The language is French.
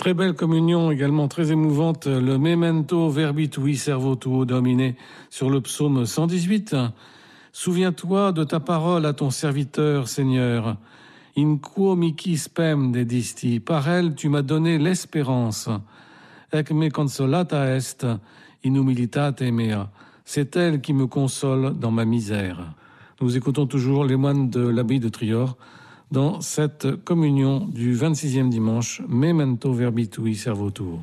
Très belle communion, également très émouvante, le Memento Verbi Tui Servo Tuo Domine sur le psaume 118. Souviens-toi de ta parole à ton serviteur, Seigneur. In quo mihi spem dedisti, par elle tu m'as donné l'espérance. Ec me consolata est in humilitate mea. C'est elle qui me console dans ma misère. Nous écoutons toujours les moines de l'abbaye de Trior dans cette communion du 26e dimanche, Memento Verbi Tui Servo Tuo.